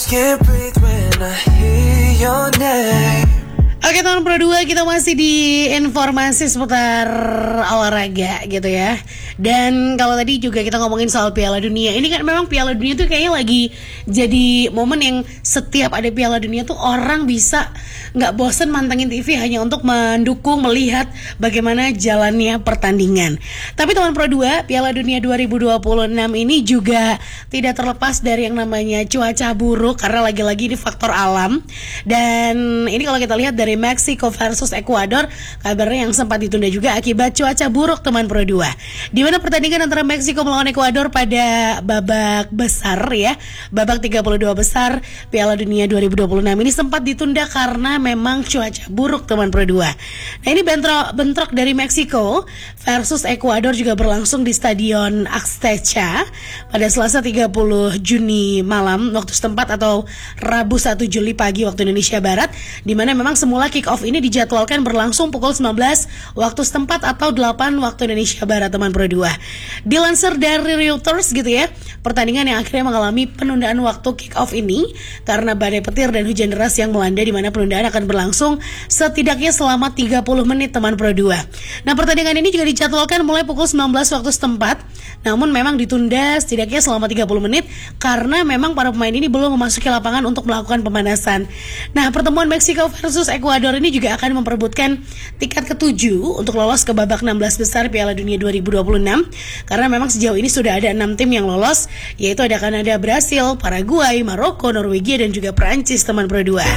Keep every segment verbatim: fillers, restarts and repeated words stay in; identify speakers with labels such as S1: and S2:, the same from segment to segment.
S1: just can't breathe when I hear your name.
S2: Oke teman Pro dua, kita masih di informasi seputar olahraga gitu ya. Dan kalau tadi juga kita ngomongin soal Piala Dunia, ini kan memang Piala Dunia tuh kayaknya lagi jadi momen yang setiap ada Piala Dunia tuh orang bisa gak bosen mantengin T V hanya untuk mendukung, melihat bagaimana jalannya pertandingan. Tapi teman Pro dua, Piala Dunia dua ribu dua puluh enam ini juga tidak terlepas dari yang namanya cuaca buruk, karena lagi-lagi ini faktor alam. Dan ini kalau kita lihat dari Meksiko versus Ekuador, kabarnya yang sempat ditunda juga akibat cuaca buruk teman Pro dua. Di mana pertandingan antara Meksiko melawan Ekuador pada babak besar ya, babak tiga puluh dua besar Piala Dunia dua ribu dua puluh enam ini sempat ditunda karena memang cuaca buruk teman Pro dua. Nah ini bentrok, bentrok dari Meksiko versus Ekuador juga berlangsung di Stadion Azteca pada Selasa tiga puluh Juni malam waktu setempat, atau Rabu satu Juli pagi waktu Indonesia Barat, di mana memang semula kick off ini dijadwalkan berlangsung pukul sembilan belas waktu setempat atau delapan waktu Indonesia Barat teman Pro dua. Dilansir dari Reuters gitu ya, pertandingan yang akhirnya mengalami penundaan waktu kick off ini karena badai petir dan hujan deras yang melanda, di mana penundaan akan berlangsung setidaknya selama tiga puluh menit teman Pro dua. Nah pertandingan ini juga dijadwalkan mulai pukul sembilan belas waktu setempat, namun memang ditunda setidaknya selama tiga puluh menit karena memang para pemain ini belum memasuki lapangan untuk melakukan pemanasan. Nah pertemuan Meksiko versus Ekuador ini juga akan memperebutkan tiket ketujuh untuk lolos ke babak enam belas besar Piala Dunia dua ribu dua puluh enam, karena memang sejauh ini sudah ada enam tim yang lolos, yaitu ada Kanada, Brasil, Paraguay, Maroko, Norwegia, dan juga Prancis teman Pro dua.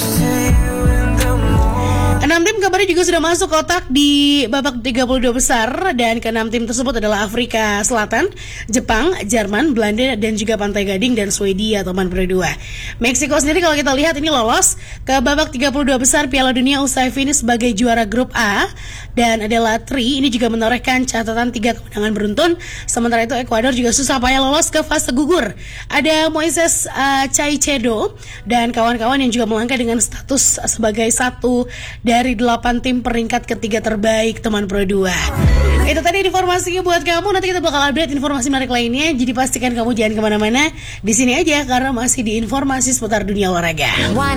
S2: Enam tim kabarnya juga sudah masuk kotak di babak tiga puluh dua besar, dan keenam tim tersebut adalah Afrika Selatan, Jepang, Jerman, Belanda, dan juga Pantai Gading dan Swedia teman Pro dua. Meksiko sendiri kalau kita lihat ini lolos ke babak tiga puluh dua besar Piala Dunia usai finish sebagai juara grup A, dan adalah Tri ini juga menorehkan catatan tiga kemenangan beruntun. Sementara itu Ekuador juga susah payah lolos ke fase gugur. Ada Moises uh, Caicedo dan kawan-kawan yang juga melangkah dengan status sebagai satu dari delapan tim peringkat ketiga terbaik teman Pro dua. Itu tadi informasinya buat kamu. Nanti kita bakal update informasi menarik lainnya, jadi pastikan kamu jangan kemana-mana. Di sini aja karena masih di informasi seputar dunia olahraga.